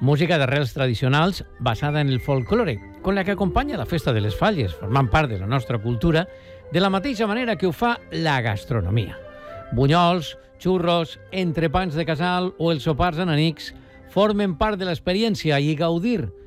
música d'arrels tradicionals basada en el folklore, con la que acompanya la festa de les Falles, formant part de la nostra cultura, de la mateixa manera que ho fa la gastronomia. Bunyols, xurros, entrepans de casal o els sopars enemics formen part de l'experiència i gaudir